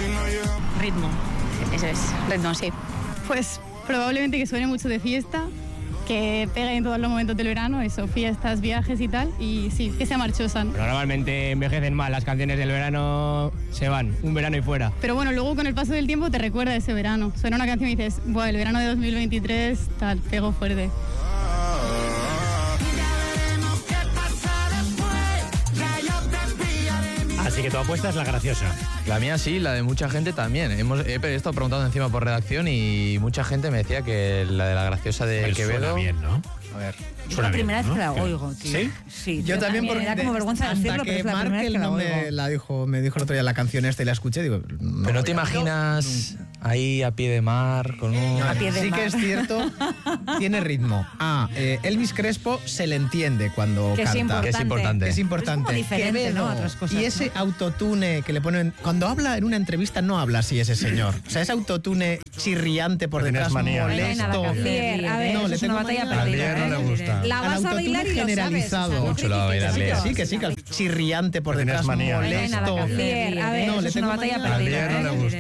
Ritmo, eso es, ritmo, sí. Pues probablemente que suene mucho de fiesta, que pegue en todos los momentos del verano, eso, fiestas, viajes y tal, y sí, que sea marchosa. Normalmente envejecen mal, las canciones del verano se van, un verano y fuera. Pero bueno, luego con el paso del tiempo te recuerda ese verano. Suena una canción y dices, buah, el verano de 2023, tal, pegó fuerte. Así que tu apuesta es la graciosa. La mía sí, la de mucha gente también. He estado preguntando encima por redacción y mucha gente me decía que la de la graciosa de Pues Quevedo... suena bien, ¿no? A ver... Es la primera vez que la oigo, tío. ¿Sí? Sí, Yo también me da como vergüenza decirlo, pero es la primera vez que la oigo. me dijo el otro día la canción esta y la escuché, digo... Pero no te imaginas ahí a pie de mar con un... A pie de sí mar. que es cierto, tiene ritmo. Elvis Crespo se le entiende cuando Que es canta. importante. Que es importante. Es importante. Es como diferente, Quevedo, ¿no? Otras cosas, y ese ¿no? autotune que le ponen... Cuando habla en una entrevista no habla así ese señor. O sea, ese autotune chirriante por Pero detrás, tienes manía, ¿no? molesto. A ver, No, eso le es una tengo batalla manía. perdida. A Javier no le gusta. La Al vas a autotune bailar y lo sabes. generalizado. O sea, no Mucho la va a bailar, critiques, Sí, que chirriante por Pero tienes detrás, manía, ¿no? molesto. A ver, No, eso le es tengo una batalla manía. perdida. Javier no le gusta.